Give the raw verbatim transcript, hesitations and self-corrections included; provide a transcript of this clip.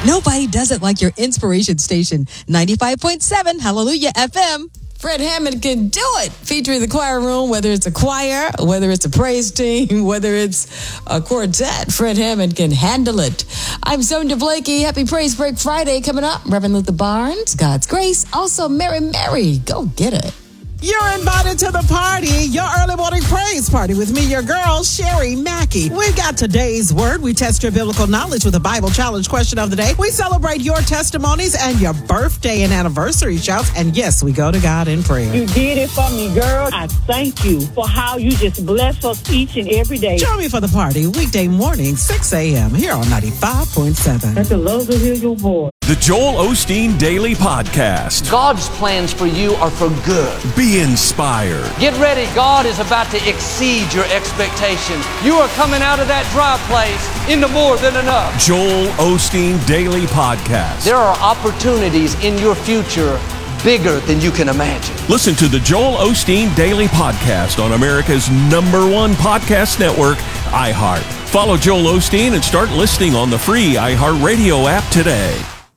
Nobody does it like your inspiration station, ninety-five point seven Hallelujah F M. Fred Hammond can do it, featuring the choir room, whether it's a choir, whether it's a praise team, whether it's a quartet. Fred Hammond can handle it. I'm Sonia Blakey. Happy Praise Break Friday coming up. Reverend Luther Barnes, God's Grace. Also, Mary Mary. Go get it. You're invited to the party, your early morning praise party with me, your girl, Sherry Mackey. We've got today's word. We test your biblical knowledge with a Bible challenge question of the day. We celebrate your testimonies and your birthday and anniversary shouts. And yes, we go to God in prayer. You did it for me, girl. I thank you for how you just bless us each and every day. Join me for the party weekday morning, six a.m. here on ninety-five point seven. I can love to hear your voice. The Joel Osteen Daily Podcast. God's plans for you are for good. Be inspired. Get ready. God is about to exceed your expectations. You are coming out of that dry place into more than enough. Joel Osteen Daily Podcast. There are opportunities in your future bigger than you can imagine. Listen to the Joel Osteen Daily Podcast on America's number one podcast network, iHeart. Follow Joel Osteen and start listening on the free iHeartRadio app today.